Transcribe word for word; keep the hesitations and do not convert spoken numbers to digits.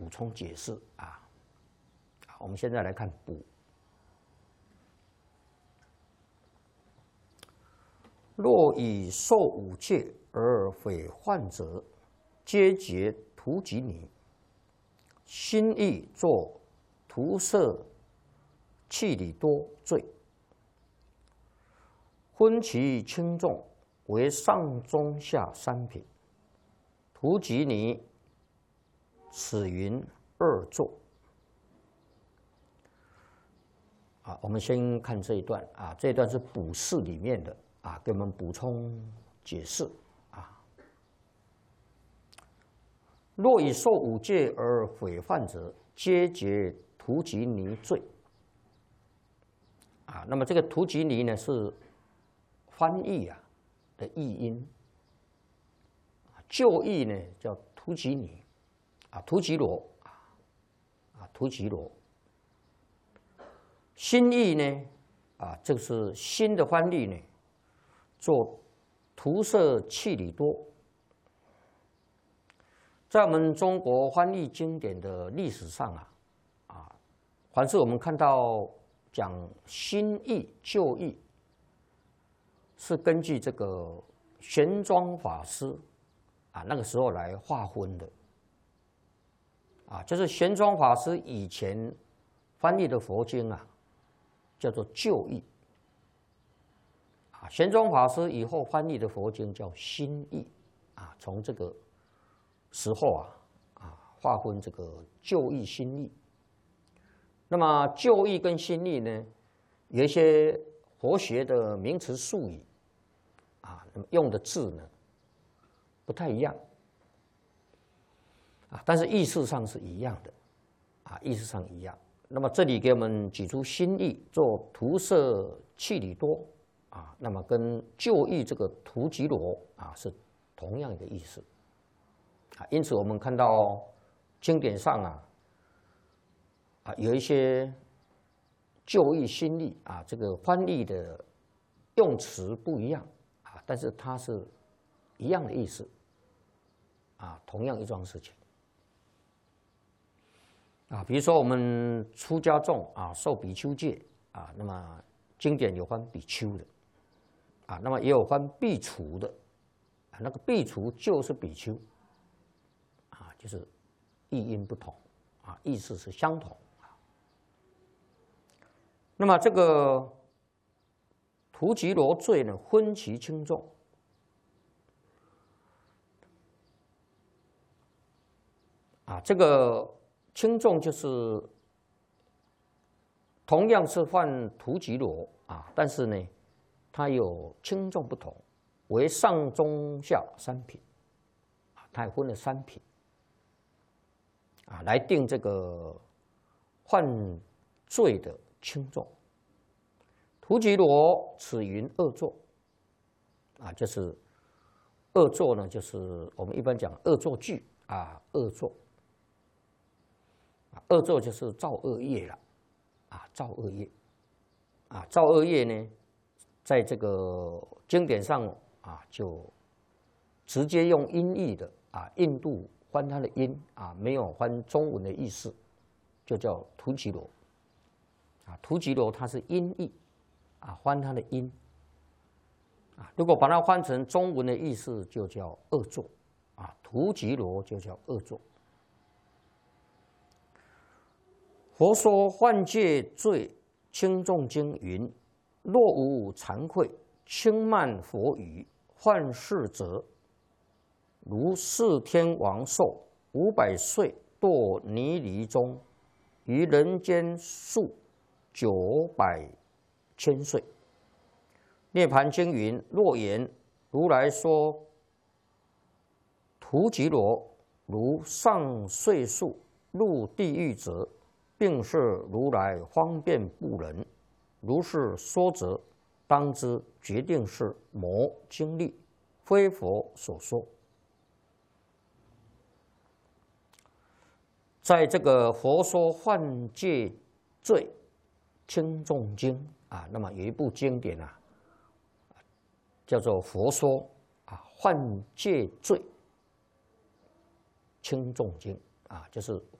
充解释啊。我们现在来看补。若以受五戒而毁患者，皆结荼疾泥。心意作涂色气理多罪，分其轻重，为上中下三品。荼疾泥，此云二作。啊，我们先看这一段啊，这一段是补释里面的啊，给我们补充解释啊。若以受五戒而毁犯者，皆结荼疾泥罪。啊，那么这个荼疾泥呢是翻译啊的译音，旧译呢叫荼疾泥，啊荼疾罗啊啊荼疾罗。新译呢啊，这个是新的翻译呢，做涂色气理多。在我们中国翻译经典的历史上啊，啊，凡是我们看到讲新译、旧译，是根据这个玄奘法师啊那个时候来划分的。啊，就是玄奘法师以前翻译的佛经啊，叫做旧译。啊，玄奘法师以后翻译的佛经叫新译。啊，从这个时候啊，啊，划分这个旧译、新译。那么旧译跟新译呢，有一些佛学的名词术语，啊，那么用的字呢不太一样，啊，但是意思上是一样的，啊，意思上一样。那么这里给我们举出新译做涂色气理多，啊，那么跟旧译这个荼疾罗啊是同样的意思。啊，因此我们看到经典上啊，啊有一些旧译、新译啊，这个翻译的用词不一样啊，但是它是一样的意思，啊，同样一桩事情。啊，比如说我们出家众啊，受比丘戒啊，那么经典有分比丘的，啊，那么也有分苾芻的，啊，那个苾芻就是比丘。啊，就是译音不同，啊，意思是相同。那么这个荼疾罗罪呢，分其轻重。啊，这个轻重就是同样是犯荼疾罗啊，但是呢，它有轻重不同，为上中下三品。啊，它也分了三品。啊，来定这个犯罪的轻重。荼疾罗此云恶作，啊，就是恶作呢，就是我们一般讲恶作剧啊，恶作，啊，恶作就是造恶业了，啊，造恶业，啊，造恶业呢，在这个经典上啊，就直接用音译的啊，印度。翻它的音啊，没有翻中文的意思，就叫荼疾罗。啊，荼疾罗它是音译，啊，翻它的音。啊，如果把它翻成中文的意思，就叫恶作。啊，荼疾罗就叫恶作。佛说犯戒罪轻重经云：若无惭愧，轻慢佛语，犯事者。如四天王寿五百岁堕泥犁中，于人间数九百千岁。涅盘经云：若言如来说荼疾罗如上岁数入地狱者，并是如来方便不能。如是说者，当知决定是魔经历，非佛所说。在这个《佛说犯戒罪轻重经》啊，那么有一部经典啊，叫做《佛说啊犯戒罪轻重经》啊，就是